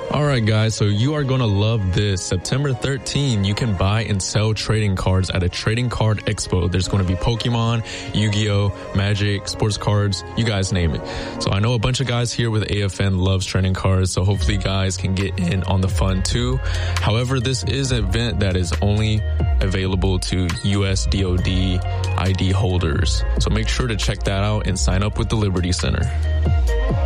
All right, guys, so you are going to love this. September 13, you can buy and sell trading cards at a trading card expo. There's going to be Pokemon, Yu-Gi-Oh, Magic, sports cards, you guys name it. So I know a bunch of guys here with AFN loves trading cards, so hopefully guys can get in on the fun too. However, this is an event that is only available to US DoD ID holders. So make sure to check that out and sign up with the Liberty Center.